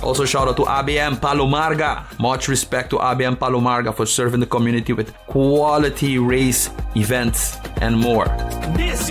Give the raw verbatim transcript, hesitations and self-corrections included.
Also, shout out to A B M Palomarga. Much respect to A B M Palomarga for serving the community with quality race events and more. This